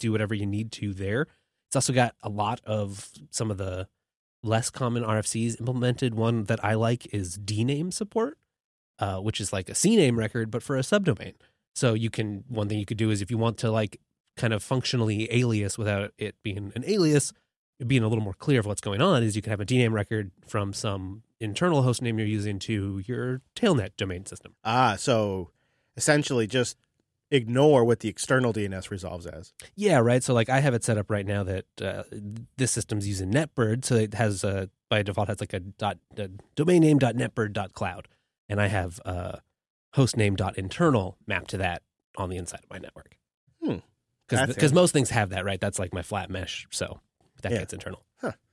do whatever you need to there. It's also got a lot of some of the less common RFCs implemented. One that I like is DNAME support, which is like a CNAME record, but for a subdomain. So one thing you could do is if you want to like kind of functionally alias without it being an alias, being a little more clear of what's going on, is you can have a DNAME record from some internal host name you're using to your tailnet domain system. So essentially just ignore what the external DNS resolves as. Yeah, right. So like I have it set up right now that this system's using NetBird, so it has by default has like a domain name .netbird.cloud, and I have hostname.internal mapped to that on the inside of my network. Because most things have that, right? That's like my flat mesh, so that gets internal.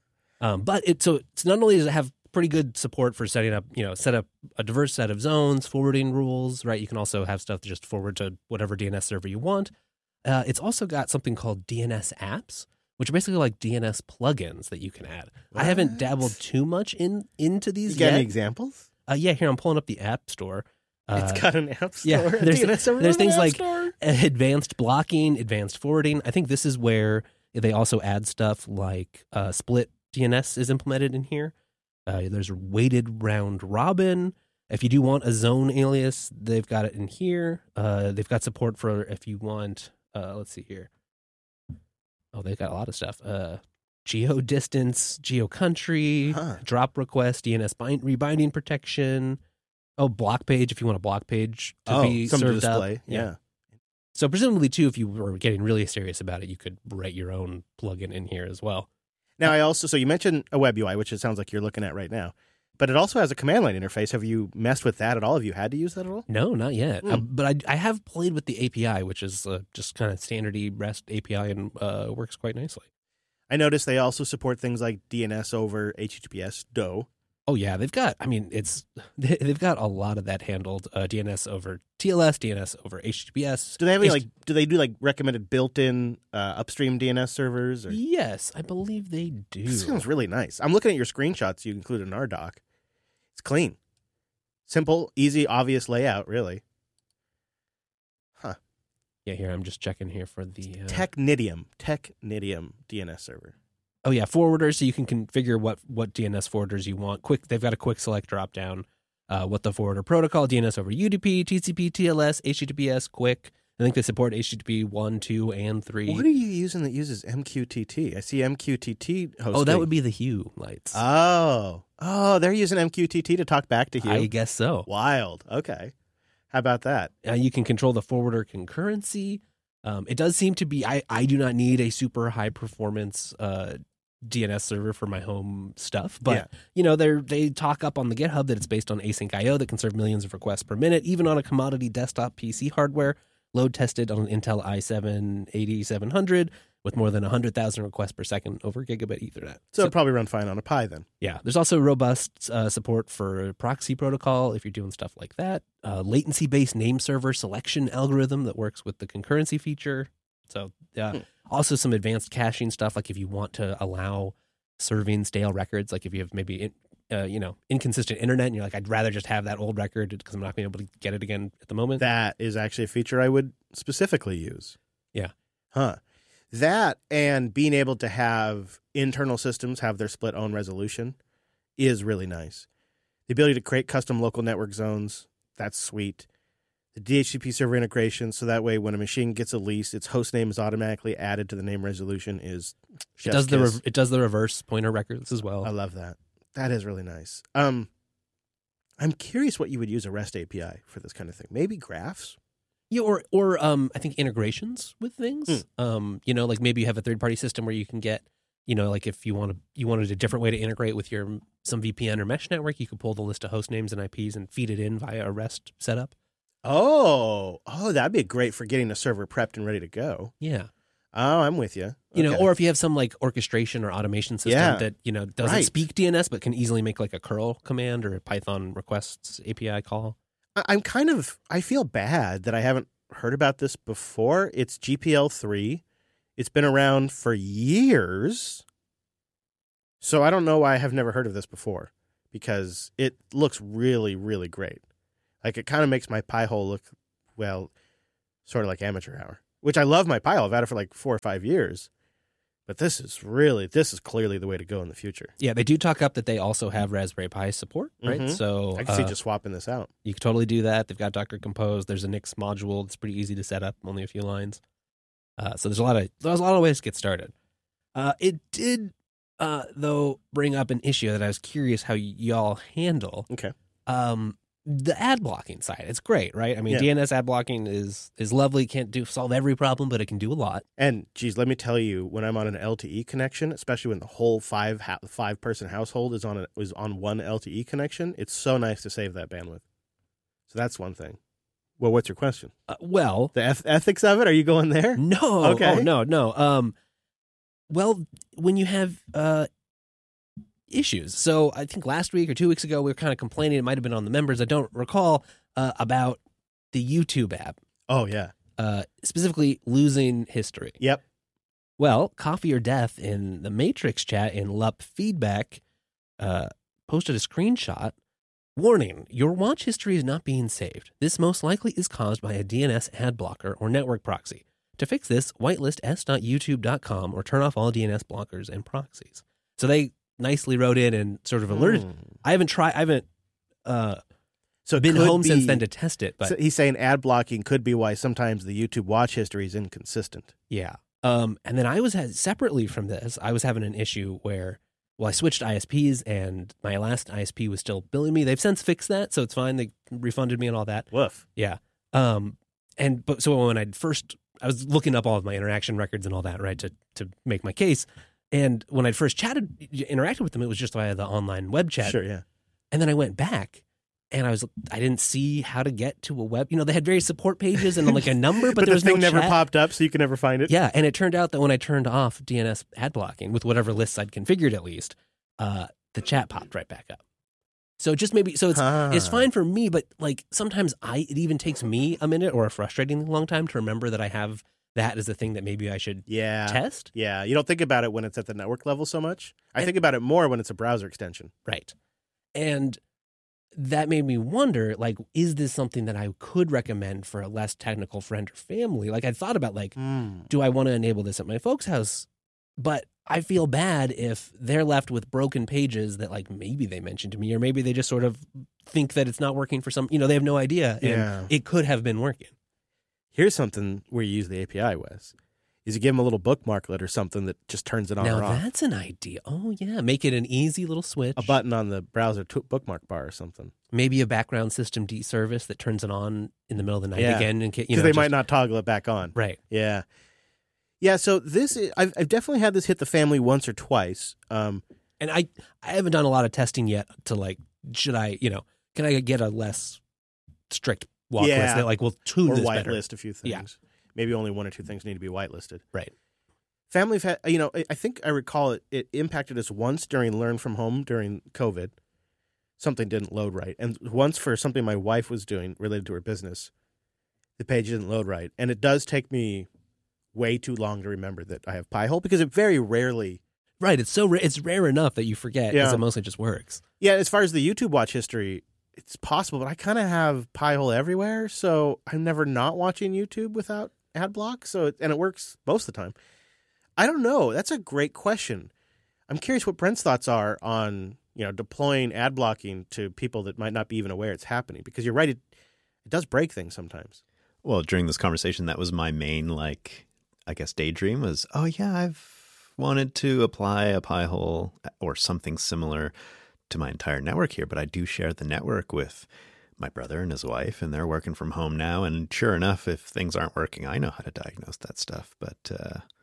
But it's not only does it have pretty good support for setting up, set up a diverse set of zones, forwarding rules, right? You can also have stuff to just forward to whatever DNS server you want. It's also got something called DNS apps, which are basically like DNS plugins that you can add. What? I haven't dabbled too much into these yet. You got any examples? Yeah, here I'm pulling up the App Store. It's got an app store. Yeah, there's things like advanced blocking, advanced forwarding. I think this is where they also add stuff like split DNS is implemented in here. There's weighted round robin. If you do want a zone alias, they've got it in here. They've got support for if you want, let's see here. Oh, they've got a lot of stuff. Geo distance, geo country, drop request, DNS rebinding protection. Oh, block page if you want a block page to be served to display. Up. Yeah. So presumably, too, if you were getting really serious about it, you could write your own plugin in here as well. Now, so you mentioned a web UI, which it sounds like you're looking at right now, but it also has a command line interface. Have you messed with that at all? Have you had to use that at all? No, not yet. But I have played with the API, which is just kind of standardy REST API and works quite nicely. I noticed they also support things like DNS over HTTPS DOE. Oh yeah, they've got a lot of that handled. DNS over TLS, DNS over HTTPS. Do they have do they do recommended built-in upstream DNS servers? Or? Yes, I believe they do. This sounds really nice. I'm looking at your screenshots you included in our doc. It's clean, simple, easy, obvious layout. Really. Huh. Yeah, here I'm just checking here for the Technidium DNS server. Oh yeah, forwarders, so you can configure what DNS forwarders you want. They've got a quick select drop down. What the forwarder protocol, DNS over UDP, TCP, TLS, HTTPS, quick. I think they support HTTP 1, 2, and 3. What are you using that uses MQTT? I see MQTT hosting. Oh, that would be the Hue lights. Oh, they're using MQTT to talk back to Hue? I guess so. Wild. Okay. How about that? You can control the forwarder concurrency. It does seem to be, I do not need a super high performance DNS server for my home stuff, but they talk up on the GitHub that it's based on async IO that can serve millions of requests per minute, even on a commodity desktop PC hardware, load tested on an Intel i7-8700 with more than 100,000 requests per second over gigabit Ethernet. So it'll probably run fine on a Pi then. Yeah, there's also robust support for proxy protocol if you're doing stuff like that. Latency-based name server selection algorithm that works with the concurrency feature. So also some advanced caching stuff, like if you want to allow serving stale records, like if you have maybe inconsistent internet and you're like, I'd rather just have that old record because I'm not being able to get it again at the moment. That is actually a feature I would specifically use. Yeah. That and being able to have internal systems have their split own resolution is really nice. The ability to create custom local network zones, that's sweet. The DHCP server integration, so that way when a machine gets a lease, its host name is automatically added to the name resolution is chef's kiss. It does the reverse pointer records as well. I love that. That is really nice. I'm curious what you would use a REST API for this kind of thing. Maybe graphs? Yeah, or I think integrations with things. Like maybe you have a third-party system where you can get, like if you wanted a different way to integrate with some VPN or mesh network, you could pull the list of host names and IPs and feed it in via a REST setup. Oh, that'd be great for getting a server prepped and ready to go. Yeah. Oh, I'm with you. Okay. Or if you have some like orchestration or automation system that, doesn't speak DNS but can easily make like a curl command or a Python requests API call. I feel bad that I haven't heard about this before. It's GPL3. It's been around for years. So I don't know why I have never heard of this before because it looks really, really great. Like it kind of makes my Pi hole look, well, sort of like amateur hour. which I love my Pi-hole. I've had it for like 4 or 5 years. But this is clearly the way to go in the future. Yeah, they do talk up that they also have Raspberry Pi support, right? So I can see just swapping this out. You can totally do that. They've got Docker Compose. There's a Nix module. It's pretty easy to set up, only a few lines. So there's a lot of ways to get started. It did, though, bring up an issue that I was curious how y'all handle. Okay. The ad blocking side. It's great, right? I mean, Yeah. DNS ad blocking is lovely. Can't solve every problem, but it can do a lot. And geez, let me tell you, when I'm on an LTE connection, especially when the whole five person household is on one LTE connection, it's so nice to save that bandwidth. So that's one thing. Well, what's your question? Well, The ethics of it? Are you going there? no. Okay. Oh, no. Well, when you have issues. So I think last week or 2 weeks ago, we were kind of complaining. It might have been on the members. I don't recall about the YouTube app. Oh, yeah. Specifically losing history. Yep. Well, Coffee or Death in the Matrix chat in LUP feedback posted a screenshot. Warning, your watch history is not being saved. This most likely is caused by a DNS ad blocker or network proxy. To fix this, whitelist s.youtube.com or turn off all DNS blockers and proxies. So they nicely wrote in and sort of alerted. I haven't So it been could home since be- then to test it, but So he's saying ad blocking could be why sometimes the YouTube watch history is inconsistent. yeah. And then I was separately from this, I was having an issue where, well, I switched ISPs and my last ISP was still billing me. They've since fixed that, so it's fine. They refunded me and all that. Woof. Yeah. So when I was looking up all of my interaction records and all that, right, to make my case. And when I first interacted with them, it was just via the online web chat. Sure, yeah. And then I went back and I didn't see how to get to a web. They had various support pages and like a number, but there the was thing no never chat. popped up, so you can never find it. Yeah, and it turned out that when I turned off DNS ad blocking with whatever lists I'd configured, at least, the chat popped right back up. So it's fine for me, but like sometimes it even takes me a minute or a frustratingly long time to remember that I have that as a thing that maybe I should test. Yeah, you don't think about it when it's at the network level so much. I think about it more when it's a browser extension. Right. And that made me wonder, like, is this something that I could recommend for a less technical friend or family? Like, I thought about, like, do I want to enable this at my folks' house? But I feel bad if they're left with broken pages that, like, maybe they mentioned to me, or maybe they just sort of think that it's not working for some, they have no idea. And it could have been working. Here's something where you use the API, Wes, is you give them a little bookmarklet or something that just turns it on or off. Now, that's an idea. Oh, yeah. Make it an easy little switch. A button on the browser bookmark bar or something. Maybe a background system D service that turns it on in the middle of the night again. Because they might not toggle it back on. Right. Yeah. Yeah, so I've definitely had this hit the family once or twice. And I haven't done a lot of testing yet to, like, should I, can I get a less strict walk list that, like, will tune or this better? whitelist a few things. Yeah. Maybe only one or two things need to be whitelisted. Right. Family's had, I think I recall it impacted us once during Learn From Home during COVID. Something didn't load right. And once for something my wife was doing related to her business, the page didn't load right. And it does take me way too long to remember that I have Pi-hole because it very rarely. Right. It's it's rare enough that you forget because it mostly just works. Yeah. As far as the YouTube watch history, it's possible, but I kind of have Pi-hole everywhere. So I'm never not watching YouTube without ad block. And it works most of the time. I don't know. That's a great question. I'm curious what Brent's thoughts are on, deploying ad blocking to people that might not be even aware it's happening. Because you're right, it does break things sometimes. Well, during this conversation, that was my main, daydream was, oh yeah, I've wanted to apply a Pi-hole or something similar to my entire network here, but I do share the network with my brother and his wife, and they're working from home now. And sure enough, if things aren't working, I know how to diagnose that stuff. But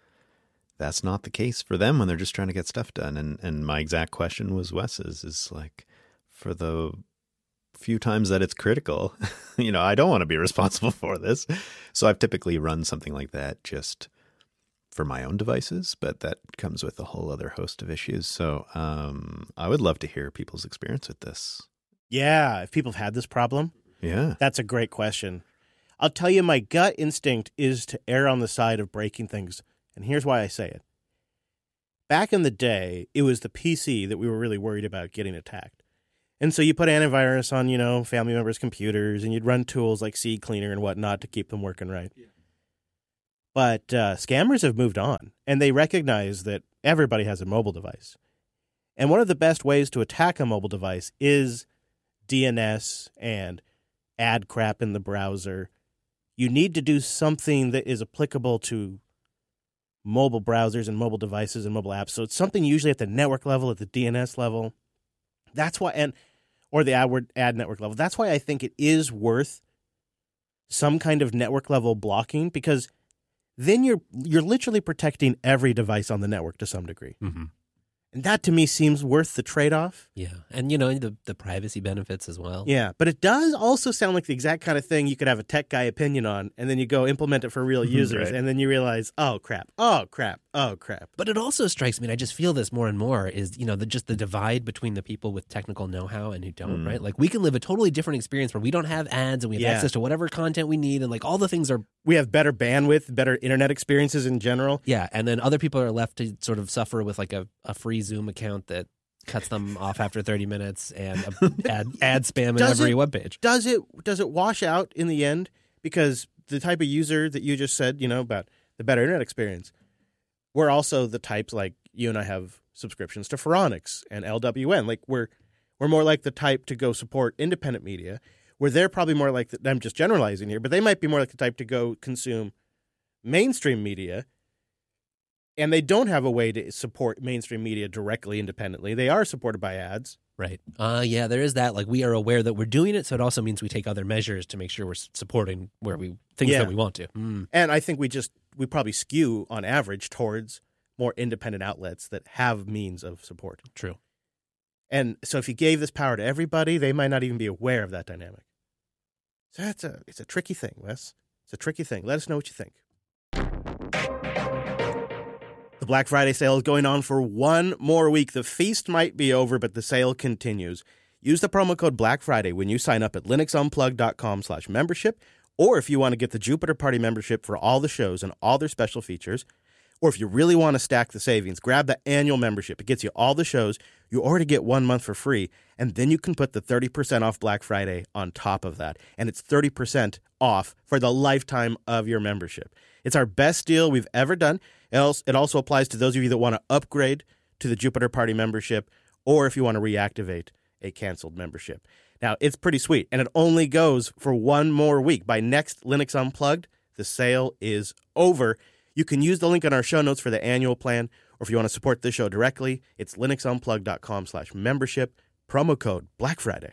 that's not the case for them when they're just trying to get stuff done. And my exact question was Wes's, is like, for the few times that it's critical, I don't want to be responsible for this. So I've typically run something like that just for my own devices, but that comes with a whole other host of issues. So I would love to hear people's experience with this. Yeah, if people have had this problem. Yeah. That's a great question. I'll tell you, my gut instinct is to err on the side of breaking things. And here's why I say it. Back in the day, it was the PC that we were really worried about getting attacked. And so you put antivirus on, family members' computers, and you'd run tools like CCleaner and whatnot to keep them working right. Yeah. But scammers have moved on, and they recognize that everybody has a mobile device. And one of the best ways to attack a mobile device is DNS and ad crap in the browser. You need to do something that is applicable to mobile browsers and mobile devices and mobile apps. So it's something usually at the network level, at the DNS level. That's why, or the ad network level. That's why I think it is worth some kind of network level blocking, because then you're literally protecting every device on the network to some degree. Mm-hmm. And that to me seems worth the trade-off. Yeah. And, the privacy benefits as well. Yeah. But it does also sound like the exact kind of thing you could have a tech guy opinion on, and then you go implement it for real users, right. and then you realize, oh, crap. But it also strikes me, and I just feel this more and more, is, just the divide between the people with technical know-how and who don't, right? Like, we can live a totally different experience where we don't have ads and we have access to whatever content we need, and, like, all the things are... We have better bandwidth, better internet experiences in general. Yeah, and then other people are left to sort of suffer with, like, a free Zoom account that cuts them off after 30 minutes and ad spam in every webpage. Does it wash out in the end? Because the type of user that you just said, about the better internet experience, we're also the types, like you and I have subscriptions to Phoronix and LWN. Like we're more like the type to go support independent media, where they're probably more like, I'm just generalizing here, but they might be more like the type to go consume mainstream media. And they don't have a way to support mainstream media directly, independently. They are supported by ads. Right. Yeah, there is that. Like, we are aware that we're doing it, so it also means we take other measures to make sure we're supporting things that we want to. And I think we probably skew, on average, towards more independent outlets that have means of support. True. And so if you gave this power to everybody, they might not even be aware of that dynamic. So it's a tricky thing, Wes. It's a tricky thing. Let us know what you think. The Black Friday sale is going on for one more week. The feast might be over, but the sale continues. Use the promo code Black Friday when you sign up at linuxunplugged.com/membership, or if you want to get the Jupiter Party membership for all the shows and all their special features, or if you really want to stack the savings, grab the annual membership. It gets you all the shows. You already get 1 month for free, and then you can put the 30% off Black Friday on top of that. And it's 30% off for the lifetime of your membership. It's our best deal we've ever done. It also applies to those of you that want to upgrade to the Jupiter Party membership, or if you want to reactivate a canceled membership. Now, it's pretty sweet, and it only goes for one more week. By next Linux Unplugged, the sale is over. You can use the link in our show notes for the annual plan, or if you want to support this show directly, it's linuxunplugged.com/membership, promo code Black Friday.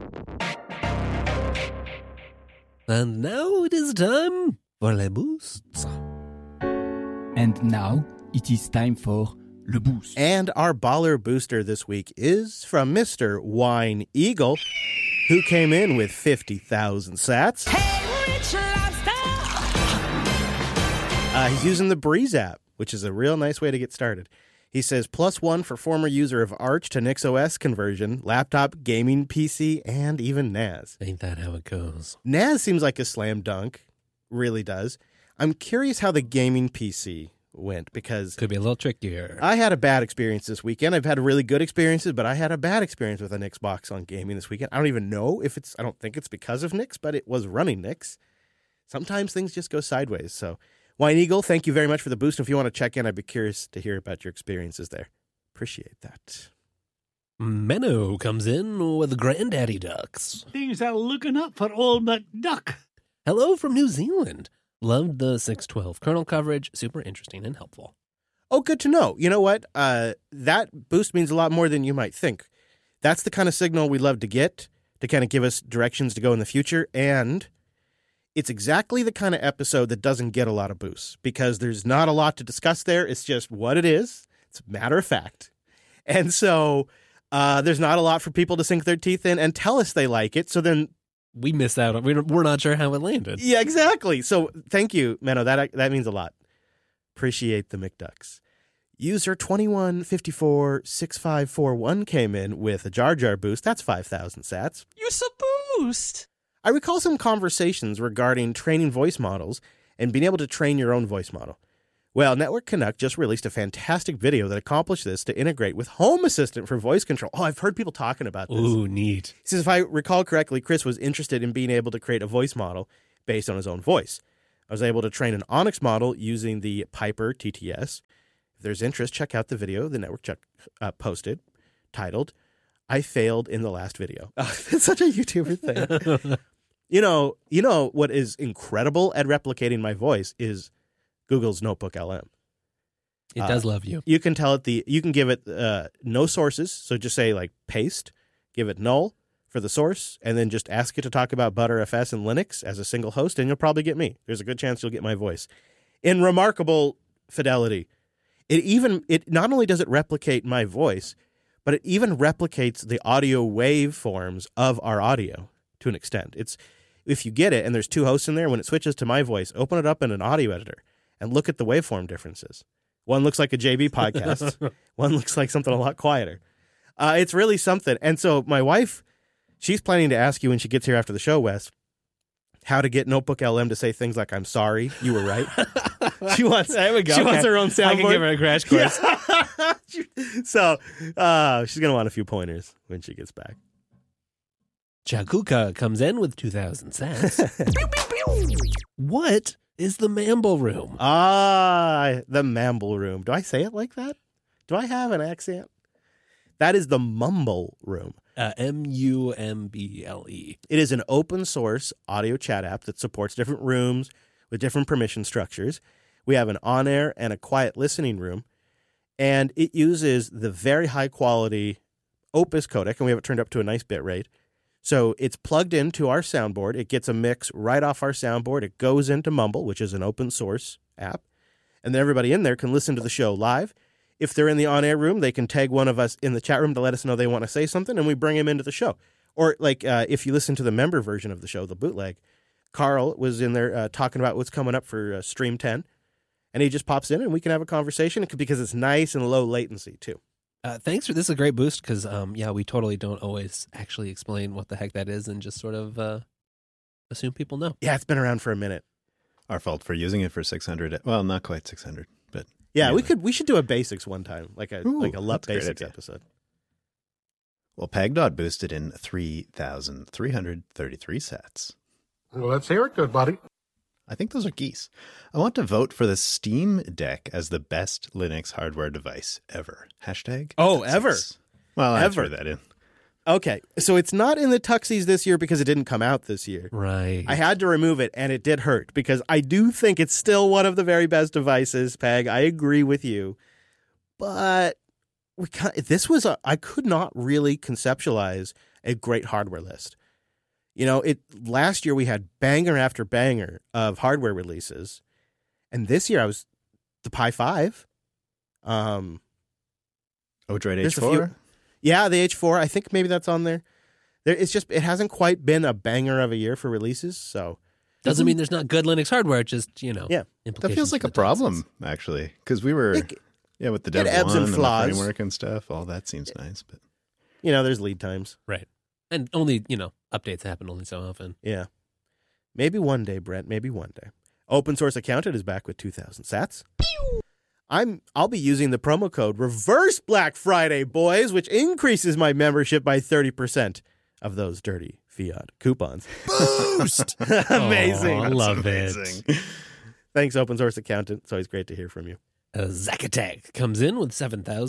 And now it is time for Le Boosts. And now it is time for Le Boost. And our baller booster this week is from Mr. Wine Eagle, who came in with 50,000 sats. Hey, Rich Lobster! He's using the Breeze app, which is a real nice way to get started. He says, +1 for former user of Arch to NixOS conversion, laptop, gaming PC, and even NAS. Ain't that how it goes? NAS seems like a slam dunk. Really does. I'm curious how the gaming PC went, because Could be a little trickier. I had a bad experience this weekend. I've had really good experiences, but I had a bad experience with an Xbox on gaming this weekend. I don't even know if I don't think it's because of Nix, but it was running Nix. Sometimes things just go sideways. So, Wine Eagle, thank you very much for the boost. If you want to check in, I'd be curious to hear about your experiences there. Appreciate that. Menno comes in with Granddaddy Ducks. Things are looking up for old McDuck. Hello from New Zealand. Loved the 612 kernel coverage. Super interesting and helpful. Oh, good to know. You know what? That boost means a lot more than you might think. That's the kind of signal we love to get to kind of give us directions to go in the future. And it's exactly the kind of episode that doesn't get a lot of boosts because there's not a lot to discuss there. It's just what it is. It's a matter of fact. And so there's not a lot for people to sink their teeth in and tell us they like it. So then we miss out. We're not sure how it landed. Yeah, exactly. So thank you, Menno. That means a lot. Appreciate the McDucks. User 21546541 came in with a Jar Jar boost. That's 5,000 sats. Use a boost! I recall some conversations regarding training voice models and being able to train your own voice model. Well, Network Canuck just released a fantastic video that accomplished this to integrate with Home Assistant for voice control. Oh, I've heard people talking about this. Ooh, neat. He says, if I recall correctly, Chris was interested in being able to create a voice model based on his own voice. I was able to train an Onyx model using the Piper TTS. If there's interest, check out the video the network posted titled, I failed in the last video. It's such a YouTuber thing. You know what is incredible at replicating my voice is Google's Notebook LM. It does love you. You can tell it you can give it no sources. So just say like paste, give it null for the source, and then just ask it to talk about Btrfs and Linux as a single host, and you'll probably get me. There's a good chance you'll get my voice. In remarkable fidelity. It not only does it replicate my voice, but it even replicates the audio waveforms of our audio to an extent. If you get it, and there's 2 hosts in there, when it switches to my voice, open it up in an audio editor and look at the waveform differences. One looks like a JB podcast. One looks like something a lot quieter. It's really something. And so my wife, she's planning to ask you when she gets here after the show, Wes, how to get Notebook LM to say things like, I'm sorry, you were right. She wants her own soundboard. I can give her a crash course. Yeah. So she's going to want a few pointers when she gets back. Chakuka comes in with 2,000 sats. What is the Mamble Room? The Mamble Room. Do I say it like that? Do I have an accent? That is the Mumble Room. Mumble. It is an open source audio chat app that supports different rooms with different permission structures. We have an on-air and a quiet listening room, and it uses the very high quality Opus codec, and we have it turned up to a nice bit rate. So it's plugged into our soundboard. It gets a mix right off our soundboard. It goes into Mumble, which is an open source app, and then everybody in there can listen to the show live. If they're in the on-air room, they can tag one of us in the chat room to let us know they want to say something, and we bring him into the show. Or like if you listen to the member version of the show, the bootleg, Carl was in there talking about what's coming up for Stream 10, and he just pops in, and we can have a conversation because it's nice and low latency, too. Thanks for this. Is a great boost because, we totally don't always actually explain what the heck that is and just sort of assume people know. Yeah, it's been around for a minute. Our fault for using it for 600. Well, not quite 600, but yeah, anyway. we should do a basics one time, like a LUP basics episode. Well, PegDot boosted in 3,333 sats. Well, let's hear it, good buddy. I think those are geese. I want to vote for the Steam Deck as the best Linux hardware device ever. Hashtag. Oh, ever. Well, I ever. threw that in. Okay, so it's not in the Tuxies this year because it didn't come out this year. Right. I had to remove it, and it did hurt because I do think it's still one of the very best devices, Peg. I agree with you. But I could not really conceptualize a great hardware list. Last year we had banger after banger of hardware releases, and this year the Pi 5. Odroid there's H4? Yeah, the H4. I think maybe that's on there. It hasn't quite been a banger of a year for releases, so doesn't mean there's not good Linux hardware. Just yeah, that feels like a problem actually because we were with the Dev ebbs 1 and flaws. the framework and stuff. All that seems nice, but there's lead times, right? And only updates happen only so often. Yeah, maybe one day, Brent. Maybe one day. Open Source Accountant is back with 2,000 sats. I'll be using the promo code Reverse Black Friday, boys, which increases my membership by 30% of those dirty fiat coupons. Boost! Amazing. Oh, I love it. Thanks, Open Source Accountant. It's always great to hear from you. Zacatech comes in with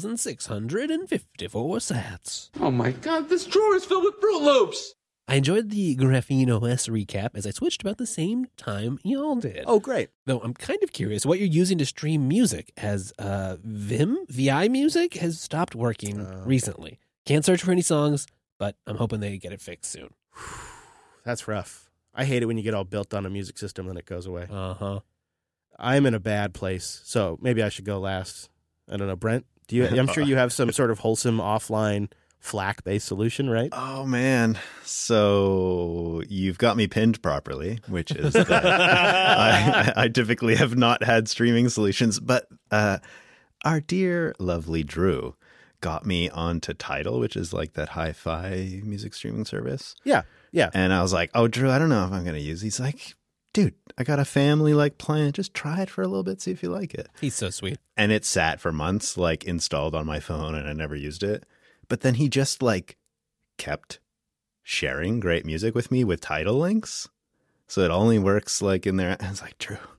7,654 sats. Oh my god, this drawer is filled with Fruit Loops! I enjoyed the Graphene OS recap as I switched about the same time y'all did. Oh, great. Though I'm kind of curious what you're using to stream music, as VI Music has stopped working recently. Can't search for any songs, but I'm hoping they get it fixed soon. That's rough. I hate it when you get all built on a music system and it goes away. Uh-huh. I'm in a bad place, so maybe I should go last. I don't know, Brent. I'm sure you have some sort of wholesome offline FLAC-based solution, right? Oh, man. So you've got me pinned properly, which is that I typically have not had streaming solutions, but our dear, lovely Drew got me onto Tidal, which is like that hi-fi music streaming service. Yeah. And I was like, oh, Drew, I don't know if I'm going to use. He's like, dude, I got a family plan. Just try it for a little bit, see if you like it. He's so sweet. And it sat for months, installed on my phone, and I never used it. But then he just kept sharing great music with me with Tidal links. So it only works in there. I was like, Drew,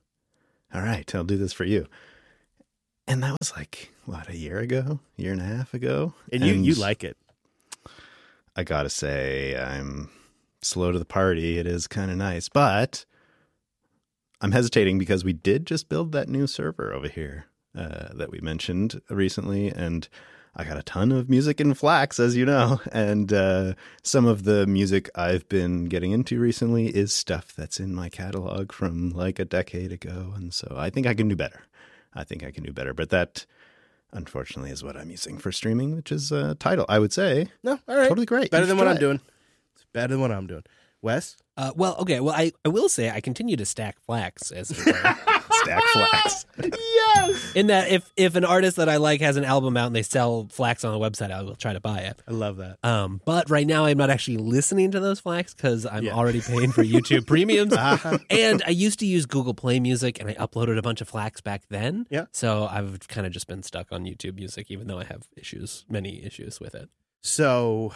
all right, I'll do this for you. And that was like, what, a year and a half ago? And you like it. I gotta say, I'm slow to the party. It is kind of nice, but I'm hesitating because we did just build that new server over here that we mentioned recently, and I got a ton of music in Flax, as you know, and some of the music I've been getting into recently is stuff that's in my catalog from like a decade ago, and so I think I can do better. But that, unfortunately, is what I'm using for streaming, which is Tidal. I would say, No, all right. totally great. Better You than should what I'm try it. doing. It's better than what I'm doing. Wes? Well, okay. Well, I will say I continue to stack Flax as it were. Stack Flax. Yes! In that if an artist that I like has an album out and they sell Flax on the website, I will try to buy it. I love that. But right now I'm not actually listening to those Flax because I'm Yeah. already paying for YouTube premiums. And I used to use Google Play Music and I uploaded a bunch of Flax back then. Yeah. So I've kind of just been stuck on YouTube Music, even though I have many issues with it. So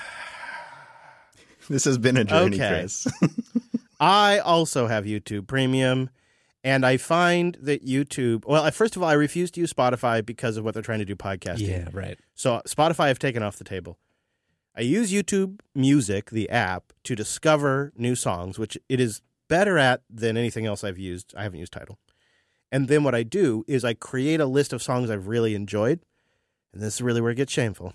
This has been a journey, Okay. Chris. I also have YouTube Premium, and I find that YouTube. Well, first of all, I refuse to use Spotify because of what they're trying to do podcasting. Yeah, right. So Spotify I've taken off the table. I use YouTube Music, the app, to discover new songs, which it is better at than anything else I've used. I haven't used Tidal. And then what I do is I create a list of songs I've really enjoyed, and this is really where it gets shameful.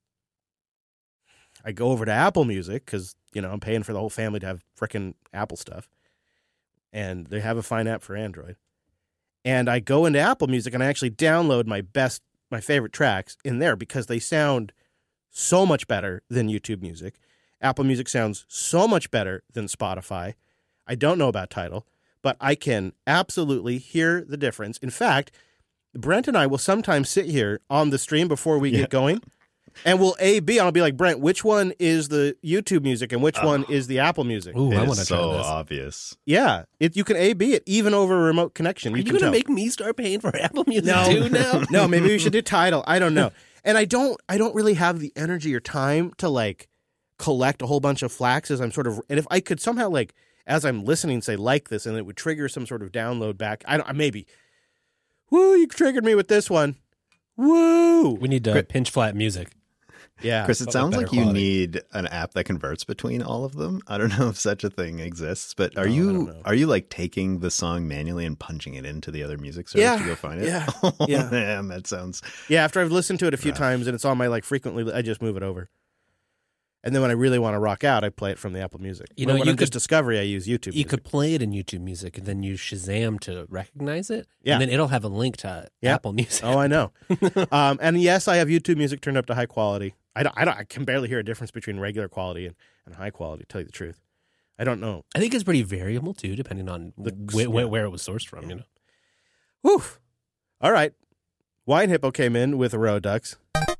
I go over to Apple Music because, I'm paying for the whole family to have frickin' Apple stuff. And they have a fine app for Android. And I go into Apple Music and I actually download my favorite tracks in there because they sound so much better than YouTube Music. Apple Music sounds so much better than Spotify. I don't know about Tidal, but I can absolutely hear the difference. In fact, Brent and I will sometimes sit here on the stream before we get going. And we'll A/B, and I'll be like, Brent, which one is the YouTube Music and which one is the Apple Music? Ooh, I It want to is try so this. obvious. Yeah, you can A/B it even over a remote connection. Are you can going to tell. make me start paying for Apple Music No. too now? No, maybe we should do Tidal. I don't know. And I don't really have the energy or time to like collect a whole bunch of Flaxes. I'm sort of, and if I could somehow like as I'm listening say like this, and it would trigger some sort of download back. Maybe. Woo! You triggered me with this one. Woo! We need to pinch flat music. Yeah, Chris, it but with sounds better like you quality. need an app that converts between all of them. I don't know if such a thing exists, but are I don't you know. like taking the song manually and punching it into the other music service Yeah, to go find it? yeah, Oh, yeah. man, that sounds Yeah, after I've listened to it a few Rough. times and it's on my like frequently, I just move it over. And then when I really want to rock out, I play it from the Apple Music. You know, when you I'm just could- Discovery, I use YouTube. You Music. could play it in YouTube Music and then use Shazam to recognize it. Yeah. And then it'll have a link to Yeah. Apple Music. Oh, I know. And yes, I have YouTube Music turned up to high quality. I can barely hear a difference between regular quality and high quality. To tell you the truth, I don't know. I think it's pretty variable too, depending on where it was sourced from. You know. Woof. All right. Wine Hippo came in with a row of ducks.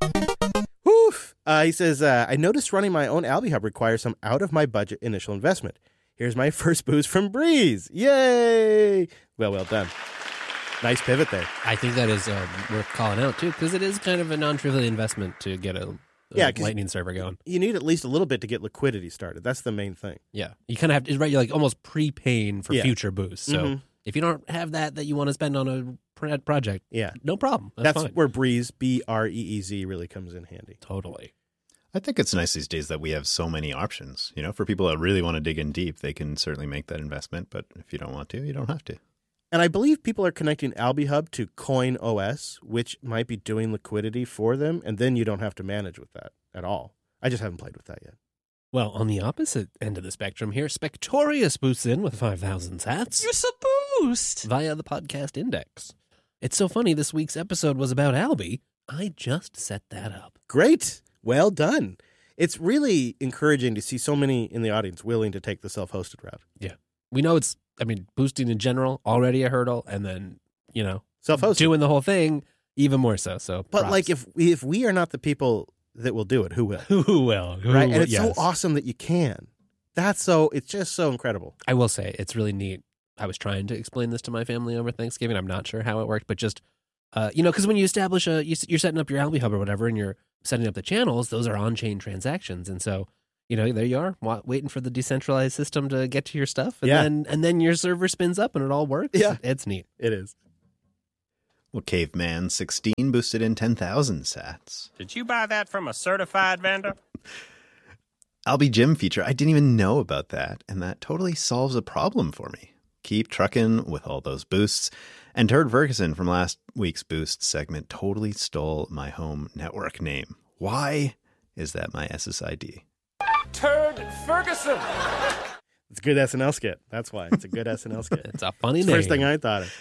Woof. He says, I noticed running my own Albi Hub requires some out-of-my-budget initial investment. Here's my first boost from Breeze. Yay! Well done. Nice pivot there. I think that is worth calling out too, because it is kind of a non-trivial investment to get a Yeah, 'cause- Lightning server going. You need at least a little bit to get liquidity started. That's the main thing. Yeah, you kind of have to, right? You're like almost prepaying for Yeah. future boosts. So Mhm. if you don't have that you want to spend on a project, Yeah. no problem. That's fine. where Breeze, BREEZ, really comes in handy. Totally. I think it's nice these days that we have so many options. You know, for people that really want to dig in deep, they can certainly make that investment. But if you don't want to, you don't have to. And I believe people are connecting Albi Hub to Coin OS, which might be doing liquidity for them, and then you don't have to manage with that at all. I just haven't played with that yet. Well, on the opposite end of the spectrum here, Spectorious boosts in with 5,000 sats You're so boost. via the podcast index. It's so funny, this week's episode was about Albi. I just set that up. Great. Well done. It's really encouraging to see so many in the audience willing to take the self-hosted route. We know boosting in general, already a hurdle, and then, Self-hosted. doing the whole thing, even more so. So, But props. like if we are not the people that will do it, who will? who will? Right? And it's yes. so awesome that you can. It's just so incredible. I will say, it's really neat. I was trying to explain this to my family over Thanksgiving. I'm not sure how it worked, but just, because when you establish you're setting up your Albi Hub or whatever, and you're setting up the channels, those are on-chain transactions. And so there you are, waiting for the decentralized system to get to your stuff, and Yeah. then your server spins up and it all works. Yeah. It's neat. It is. Well, Caveman 16 boosted in 10,000 sats. Did you buy that from a certified vendor? Albi Gym feature, I didn't even know about that, and that totally solves a problem for me. Keep trucking with all those boosts. And Turd Ferguson from last week's Boost segment totally stole my home network name. Why is that my SSID? Turd Ferguson. It's a good SNL skit. That's why. It's a good SNL skit. It's a funny It's the name. first thing I thought of.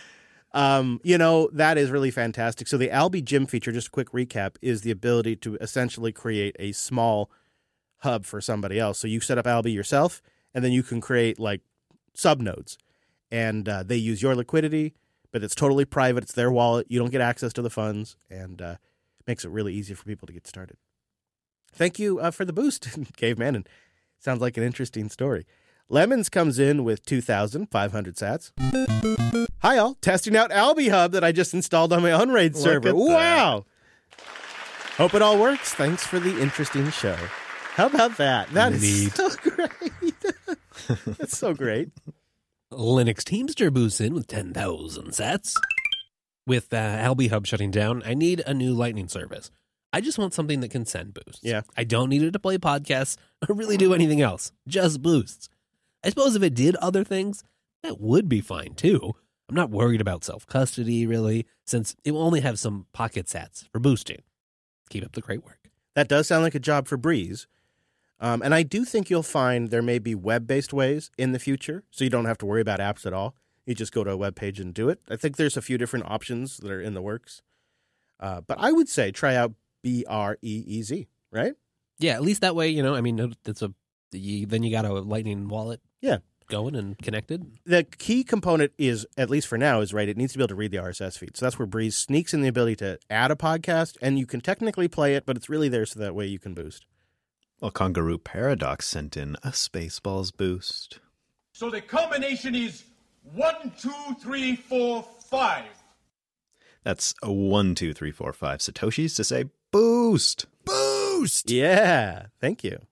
That is really fantastic. So the Albi Gym feature, just a quick recap, is the ability to essentially create a small hub for somebody else. So you set up Albi yourself, and then you can create like subnodes. And they use your liquidity, but it's totally private. It's their wallet. You don't get access to the funds, and makes it really easy for people to get started. Thank you for the boost, Caveman. And sounds like an interesting story. Lemons comes in with 2,500 sats. Hi, all. Testing out Albi Hub that I just installed on my Unraid server. at that. Wow. Hope it all works. Thanks for the interesting show. How about that? That is Neat. so great. That's so great. Linux Teamster boosts in with 10,000 sats. With Albi Hub shutting down, I need a new Lightning service. I just want something that can send boosts. Yeah. I don't need it to play podcasts or really do anything else. Just boosts. I suppose if it did other things, that would be fine too. I'm not worried about self-custody, really, since it will only have some pocket sats for boosting. Keep up the great work. That does sound like a job for Breeze. And I do think you'll find there may be web-based ways in the future, so you don't have to worry about apps at all. You just go to a web page and do it. I think there's a few different options that are in the works. But I would say try out BREEZ, right? Yeah, at least that way, then you got a Lightning wallet Yeah. going and connected. The key component is, at least for now, is right. It needs to be able to read the RSS feed. So that's where Breeze sneaks in the ability to add a podcast, and you can technically play it, but it's really there so that way you can boost. Well, Kangaroo Paradox sent in a Spaceballs boost. So the combination is 1, 2, 3, 4, 5. That's a 1, 2, 3, 4, 5 Satoshis to say boost. Boost! Yeah, thank you.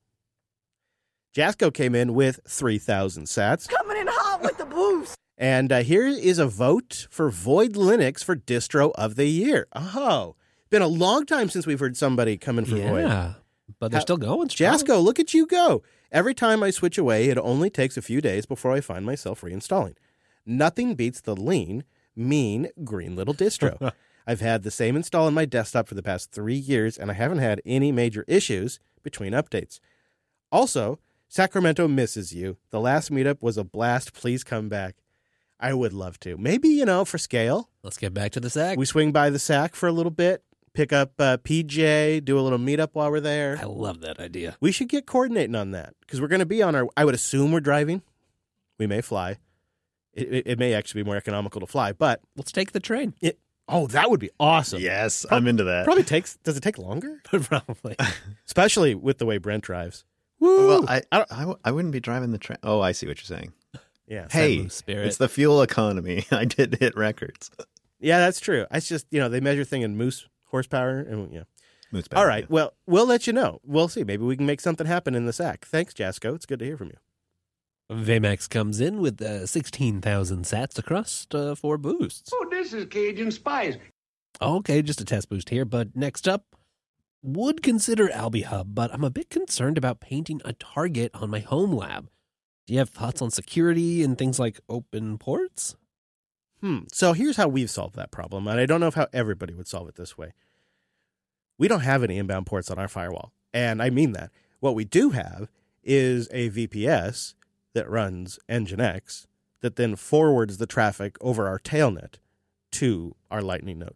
Jasco came in with 3,000 sats. Coming in hot with the boost. And here is a vote for Void Linux for Distro of the Year. Oh, been a long time since we've heard somebody come in for Void. Yeah, but they're still going strong. Jasco, look at you go. Every time I switch away, it only takes a few days before I find myself reinstalling. Nothing beats the lean, mean, green little distro. I've had the same install on my desktop for the past 3 years, and I haven't had any major issues between updates. Also, Sacramento misses you. The last meetup was a blast. Please come back. I would love to. Maybe, for scale, Let's get back to the SAC. we swing by the SAC for a little bit, pick up PJ, do a little meetup while we're there. I love that idea. We should get coordinating on that because we're going to be on our, I would assume we're driving. We may fly. It may actually be more economical to fly, but Let's take the train. that would be awesome. Yes, I'm into that. Probably does it take longer? Probably. Especially with the way Brent drives. Woo! Well, I wouldn't be driving the train. Oh, I see what you're saying. Yeah. Hey, Loose spirit. it's the fuel economy. I did hit records. Yeah, that's true. It's just, they measure thing in moose horsepower. And yeah. Moves back, All right. yeah. Well, we'll let you know. We'll see. Maybe we can make something happen in the SAC. Thanks, Jasco. It's good to hear from you. Vmax comes in with 16,000 sats across 4 boosts. Oh, this is Cajun Spice. Okay, just a test boost here, but next up, would consider Albi Hub, but I'm a bit concerned about painting a target on my home lab. Do you have thoughts on security and things like open ports? So here's how we've solved that problem, and I don't know how everybody would solve it this way. We don't have any inbound ports on our firewall, and I mean that. What we do have is a VPS that runs Nginx that then forwards the traffic over our tailnet to our Lightning node.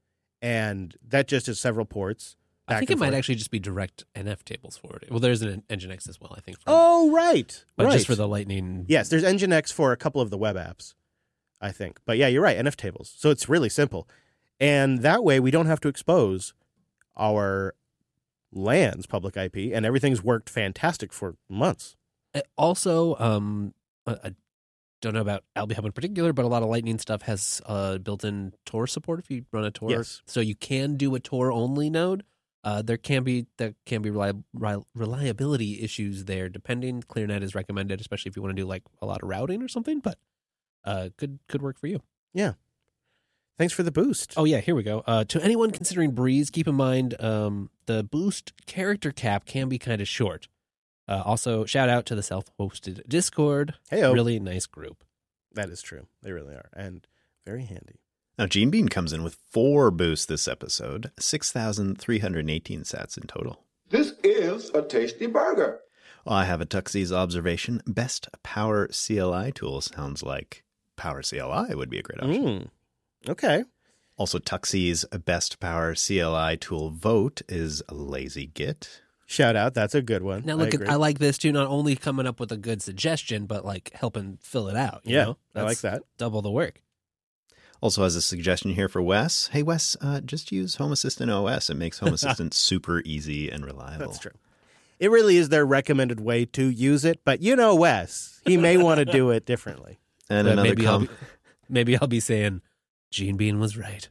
And that just is several ports. I think back it and might forth. actually just be direct NF tables for it. Well, there's an Nginx as well, I think. Oh, right. But right. just for the Lightning. Yes, there's Nginx for a couple of the web apps, I think. But yeah, you're right, NF tables. So it's really simple. And that way we don't have to expose our LAN's public IP, and everything's worked fantastic for months. Also, I don't know about Albi Hub in particular, but a lot of Lightning stuff has built-in Tor support if you run a Tor. Yes. So you can do a Tor-only node, There can be reliability issues there. Depending, ClearNet is recommended, especially if you want to do like a lot of routing or something. But could work for you. Yeah. Thanks for the boost. Oh, yeah, here we go. To anyone considering Breeze, keep in mind the boost character cap can be kind of short. Also, shout out to the self-hosted Discord. Hey-o. Really nice group. That is true. They really are. And very handy. Now, Gene Bean comes in with 4 boosts this episode, 6,318 sats in total. This is a tasty burger. Well, I have a Tuxie's observation. Best Power CLI tool sounds like Power CLI would be a great option. Okay. Also, Tuxie's Best Power CLI tool vote is Lazy Git. Shout out. That's a good one. Now, look, I like this too. Not only coming up with a good suggestion, but like helping fill it out. You know? I like that. Double the work. Also has a suggestion here for Wes. Hey, Wes, just use Home Assistant OS. It makes Home Assistant super easy and reliable. That's true. It really is their recommended way to use it, but you know Wes, he may want to do it differently. And but another maybe I'll be saying, Gene Bean was right.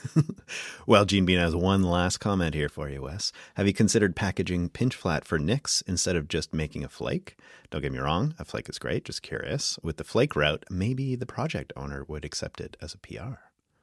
Well, Gene Bean has one last comment here for you, Wes. Have you considered packaging pinch flat for Nix instead of just making a flake? Don't get me wrong, a flake is great, just curious. With the flake route, maybe the project owner would accept it as a PR.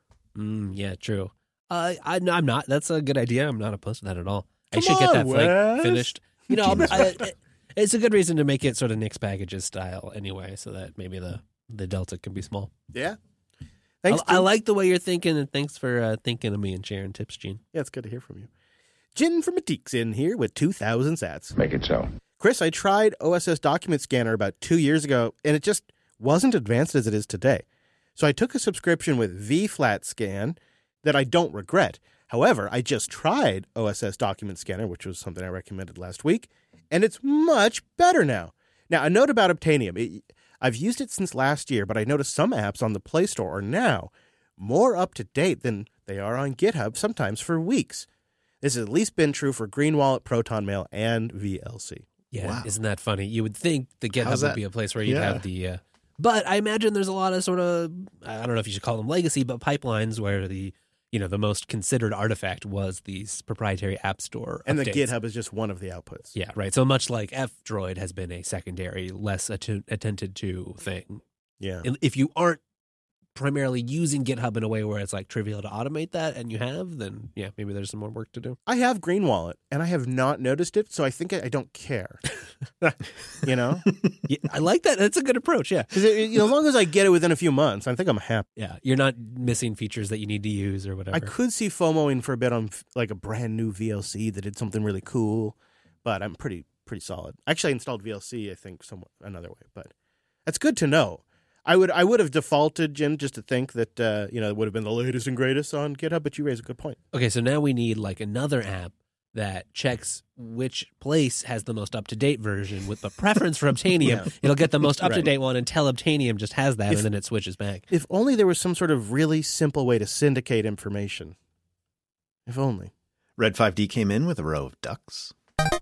Yeah, true. I'm not. That's a good idea. I'm not opposed to that at all. I Come should get that on, flake Wes. finished. You know, it's a good reason to make it sort of Nix packages style anyway, so that maybe the delta can be small. Yeah. Thanks, I like the way you're thinking, and thanks for thinking of me and sharing tips, Gene. Yeah, it's good to hear from you. Jin from Matique's in here with 2,000 sats. Make it so. Chris, I tried OSS Document Scanner about 2 years ago, and it just wasn't advanced as it is today. So I took a subscription with VFlat Scan that I don't regret. However, I just tried OSS Document Scanner, which was something I recommended last week, and it's much better now. Now, a note about Obtainium. I've used it since last year, but I noticed some apps on the Play Store are now more up to date than they are on GitHub, sometimes for weeks. This has at least been true for Green Wallet, Proton Mail, and VLC. Yeah, Wow. Isn't that funny? You would think the GitHub How's would that? be a place where you'd Yeah. have the... but I imagine there's a lot of sort of, I don't know if you should call them legacy, but pipelines where the most considered artifact was these proprietary app store And updates. the GitHub is just one of the outputs. Yeah, right. So much like F-Droid has been a secondary, less attended to thing. Yeah. And if you aren't primarily using GitHub in a way where it's like trivial to automate that, and you have, then yeah, maybe there's some more work to do. I have Green Wallet, and I have not noticed it, so I think I don't care. You know? Yeah, I like that. That's a good approach. Yeah. 'Cause as long as I get it within a few months, I think I'm happy. Yeah. You're not missing features that you need to use or whatever. I could see FOMOing for a bit on like a brand new VLC that did something really cool, but I'm pretty solid. Actually, I installed VLC, I think, somewhat another way, but that's good to know. I would have defaulted, Jim, just to think that it would have been the latest and greatest on GitHub, but you raise a good point. Okay, so now we need like another app that checks which place has the most up-to-date version with the preference for Obtainium. Yeah. It'll get the most up-to-date one until Obtainium just has that, and then it switches back. If only there was some sort of really simple way to syndicate information. If only. Red 5D came in with a row of ducks.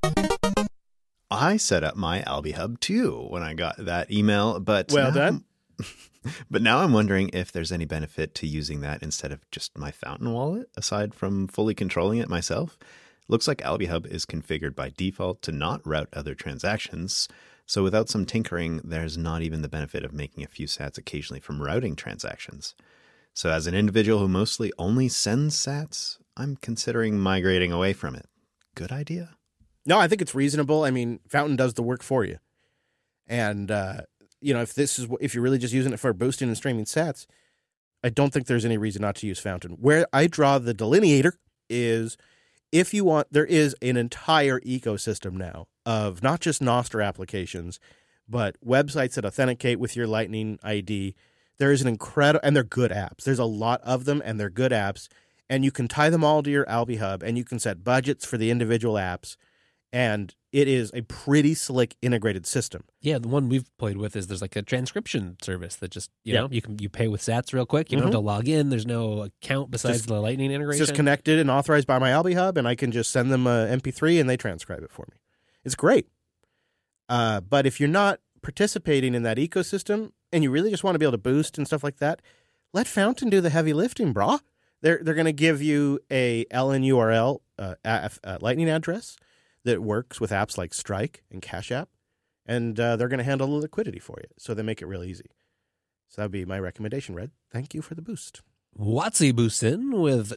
I set up my AlbiHub too when I got that email, but Well done. But now I'm wondering if there's any benefit to using that instead of just my Fountain wallet, aside from fully controlling it myself. Looks like AlbiHub is configured by default to not route other transactions, so without some tinkering, there's not even the benefit of making a few sats occasionally from routing transactions. So as an individual who mostly only sends sats, I'm considering migrating away from it. Good idea? No, I think it's reasonable. I mean, Fountain does the work for you. And, if you're really just using it for boosting and streaming sats, I don't think there's any reason not to use Fountain. Where I draw the delineator is if you want, there is an entire ecosystem now of not just Nostr applications, but websites that authenticate with your Lightning ID. There is an incredible, and they're good apps. There's a lot of them, and they're good apps. And you can tie them all to your AlbiHub, and you can set budgets for the individual apps. And it is a pretty slick integrated system. Yeah, the one we've played with is there's like a transcription service that just, you pay with sats real quick. You don't have to log in. There's no account besides the Lightning integration. It's just connected and authorized by my AlbiHub, and I can just send them a MP3 and they transcribe it for me. It's great. But if you're not participating in that ecosystem and you really just want to be able to boost and stuff like that, let Fountain do the heavy lifting, brah. They're going to give you a LNURL Lightning address that works with apps like Strike and Cash App, and they're going to handle the liquidity for you, so they make it real easy. So that would be my recommendation, Red. Thank you for the boost. Watsy boosts in with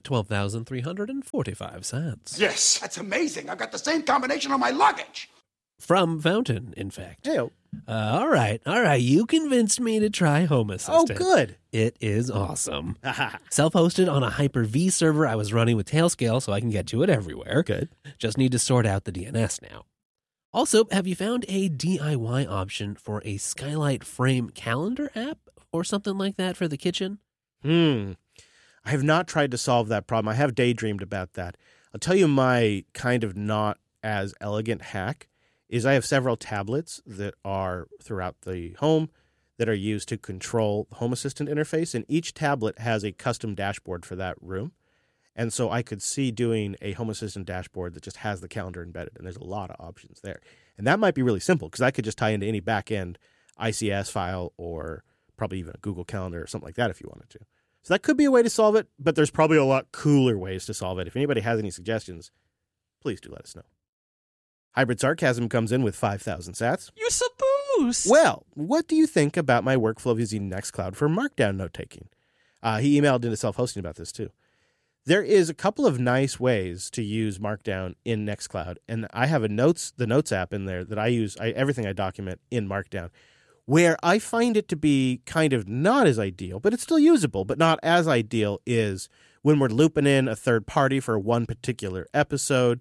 12,345 cents. Yes, that's amazing. I've got the same combination on my luggage. From Fountain, in fact. Hey, All right. You convinced me to try Home Assistant. oh, good. It is awesome. Self-hosted on a Hyper-V server I was running with Tailscale, so I can get to it everywhere. Good. Just need to sort out the DNS now. Also, have you found a DIY option for a Skylight Frame calendar app or something like that for the kitchen? I have not tried to solve that problem. I have daydreamed about that. I'll tell you my kind of not as elegant hack is I have several tablets that are throughout the home that are used to control the Home Assistant interface, and each tablet has a custom dashboard for that room. And so I could see doing a Home Assistant dashboard that just has the calendar embedded, and there's a lot of options there. And that might be really simple because I could just tie into any back-end ICS file or probably even a Google Calendar or something like that if you wanted to. So that could be a way to solve it, but there's probably a lot cooler ways to solve it. If anybody has any suggestions, please do let us know. Hybrid Sarcasm comes in with 5,000 sats. You suppose? Well, what do you think about my workflow of using Nextcloud for Markdown note-taking? He emailed into self-hosting about this too. There is a couple of nice ways to use Markdown in Nextcloud, and I have the Notes app in there that I use. Everything I document in Markdown, where I find it to be kind of not as ideal, but it's still usable, but not as ideal, is when we're looping in a third party for one particular episode.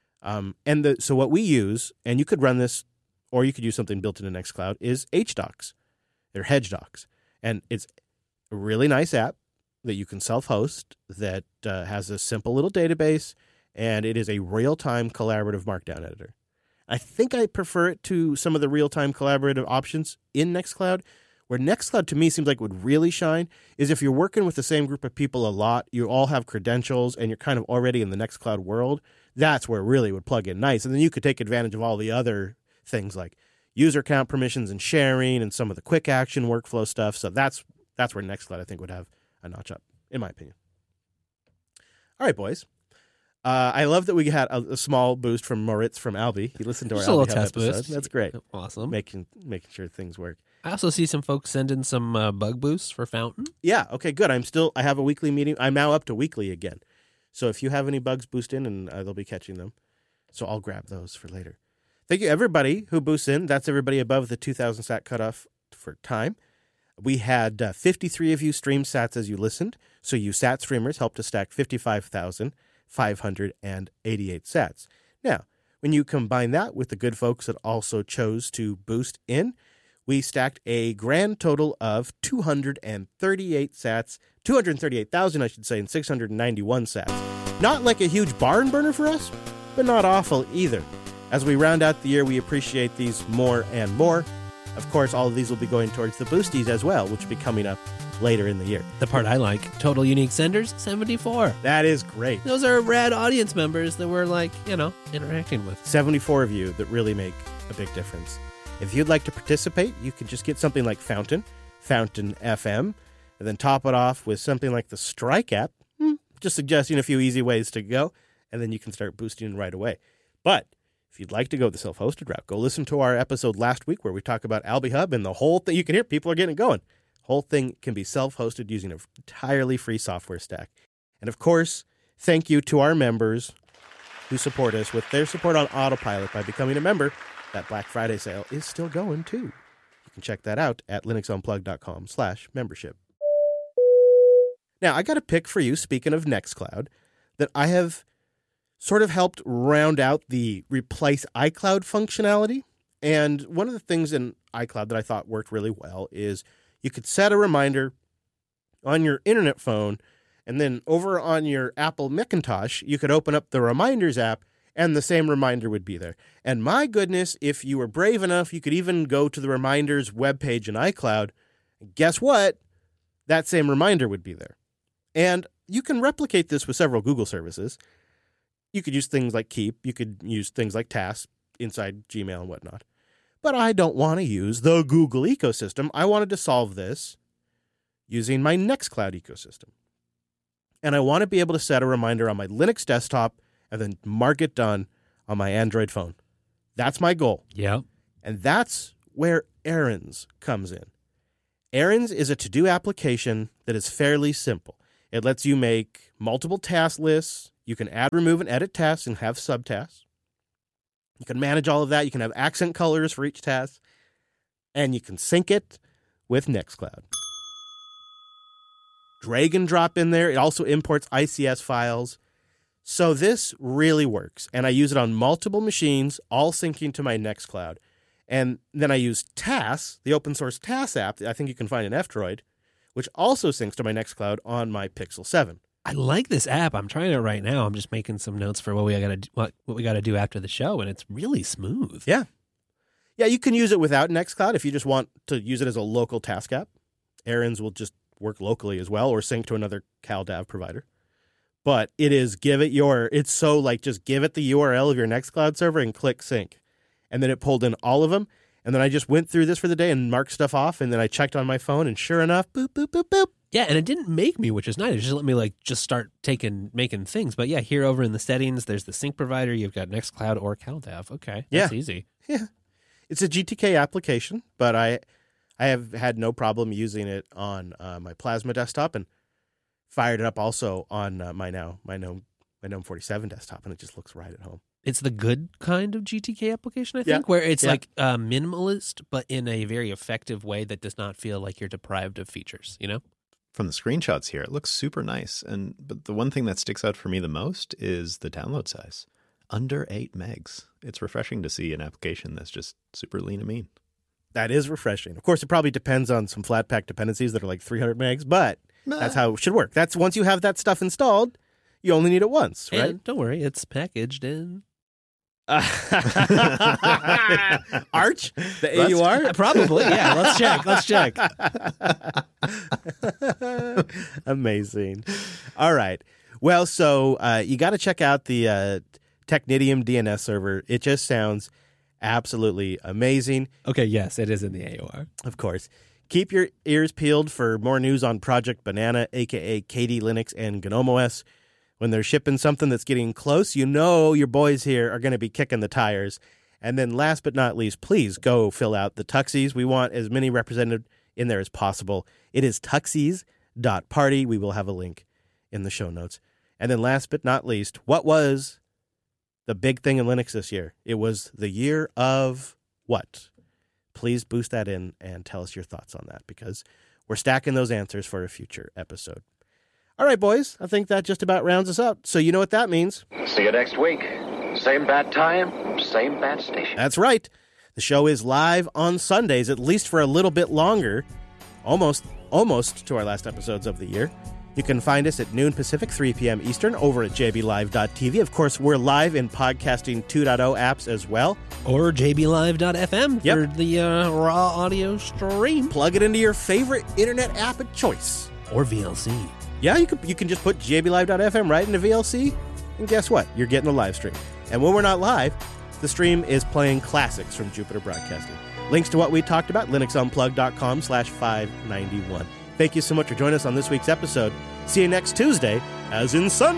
So what we use, and you could run this, or you could use something built into Nextcloud, is HDocs. They're HedgeDocs. And it's a really nice app that you can self-host that has a simple little database, and it is a real-time collaborative Markdown editor. I think I prefer it to some of the real-time collaborative options in Nextcloud. Where Nextcloud to me seems like would really shine is if you're working with the same group of people a lot, you all have credentials, and you're kind of already in the Nextcloud world. That's where it really would plug in nice. And then you could take advantage of all the other things like user account permissions and sharing and some of the quick action workflow stuff. So that's where Nextcloud, I think, would have a notch up, in my opinion. All right, boys. I love that we had a small boost from Moritz from Albi. He listened to our Albi Hub episode. Boost. That's great. Awesome. Making sure things work. I also see some folks send in some bug boosts for Fountain. Yeah, okay, good. I have a weekly meeting. I'm now up to weekly again. So if you have any bugs, boost in, and they'll be catching them. So I'll grab those for later. Thank you, everybody who boosts in. That's everybody above the 2,000 sat cutoff for time. We had 53 of you stream sats as you listened. So you sat streamers helped to stack 55,588 sats. Now, when you combine that with the good folks that also chose to boost in, we stacked a grand total of 238 sats, 238,000, I should say, and 691 sats. Not like a huge barn burner for us, but not awful either. As we round out the year, we appreciate these more and more. Of course, all of these will be going towards the boosties as well, which will be coming up later in the year. The part I like, total unique senders, 74. That is great. Those are rad audience members that we're interacting with. 74 of you that really make a big difference. If you'd like to participate, you could just get something like Fountain FM, and then top it off with something like the Strike app. Just suggesting a few easy ways to go, and then you can start boosting right away. But if you'd like to go the self-hosted route, go listen to our episode last week where we talk about Albi Hub and the whole thing. You can hear people are getting it going. Whole thing can be self-hosted using an entirely free software stack. And of course, thank you to our members who support us with their support on Autopilot by becoming a member. That Black Friday sale is still going too. You can check that out at linuxunplugged.com/membership. Now, I got a pick for you, speaking of Nextcloud, that I have sort of helped round out the replace iCloud functionality. And one of the things in iCloud that I thought worked really well is you could set a reminder on your internet phone, and then over on your Apple Macintosh, you could open up the Reminders app, and the same reminder would be there. And my goodness, if you were brave enough, you could even go to the Reminders webpage in iCloud. Guess what? That same reminder would be there. And you can replicate this with several Google services. You could use things like Keep. You could use things like Tasks inside Gmail and whatnot. But I don't want to use the Google ecosystem. I wanted to solve this using my Nextcloud ecosystem. and I want to be able to set a reminder on my Linux desktop and then mark it done on my Android phone. That's my goal. Yeah. And that's where Errands comes in. Errands is a to-do application that is fairly simple. It lets you make multiple task lists. You can add, remove, and edit tasks and have subtasks. You can manage all of that. You can have accent colors for each task. And you can sync it with Nextcloud. Drag and drop in there. It also imports ICS files. So this really works. And I use it on multiple machines, all syncing to my Nextcloud. And then I use TAS, the open source TAS app that I think you can find in F-Droid, which also syncs to my Nextcloud on my Pixel 7. I like this app. I'm trying it right now. I'm just making some notes for what we got to do after the show, and it's really smooth. Yeah. Yeah, you can use it without Nextcloud if you just want to use it as a local task app. Errands will just work locally as well or sync to another CalDAV provider. But it is it's so like just give it the URL of your Nextcloud server and click sync. And then it pulled in all of them. And then I just went through this for the day and marked stuff off. And then I checked on my phone and sure enough, boop, boop, boop, boop. Yeah, and it didn't make me, which is nice. It just let me just start making things. But yeah, here over in the settings, there's the sync provider. You've got Nextcloud or CalDAV. Okay, that's easy. Yeah, it's a GTK application, but I have had no problem using it on my Plasma desktop and fired it up also on my Gnome 47 desktop, and it just looks right at home. It's the good kind of GTK application, I think, where it's minimalist, but in a very effective way that does not feel like you're deprived of features, you know? From the screenshots here, it looks super nice. But the one thing that sticks out for me the most is the download size. Under 8 megs. It's refreshing to see an application that's just super lean and mean. That is refreshing. Of course, it probably depends on some Flatpak dependencies that are like 300 megs, but that's how it should work. That's once you have that stuff installed, you only need it once, right? And don't worry, it's packaged in... Arch? The AUR? Probably, yeah. Let's check. Amazing. All right. Well, so you got to check out the Technidium DNS server. It just sounds absolutely amazing. Okay, yes, it is in the AUR. Of course. Keep your ears peeled for more news on Project Banana, a.k.a. KD Linux and GNOME OS. When they're shipping something that's getting close, you know your boys here are going to be kicking the tires. And then last but not least, please go fill out the Tuxies. We want as many represented in there as possible. It is tuxies.party. We will have a link in the show notes. And then last but not least, what was the big thing in Linux this year? It was the year of what? Please boost that in and tell us your thoughts on that, because we're stacking those answers for a future episode. All right, boys, I think that just about rounds us up. So you know what that means. See you next week. Same bad time, same bad station. That's right. The show is live on Sundays, at least for a little bit longer. Almost to our last episodes of the year. You can find us at noon Pacific, 3 p.m. Eastern, over at jblive.tv. Of course, we're live in Podcasting 2.0 apps as well. Or jblive.fm for the raw audio stream. Plug it into your favorite internet app of choice. Or VLC. Yeah, you can just put jblive.fm right into VLC, and guess what? You're getting a live stream. And when we're not live, the stream is playing classics from Jupiter Broadcasting. Links to what we talked about, linuxunplugged.com/591. Thank you so much for joining us on this week's episode. See you next Tuesday, as in Sunday.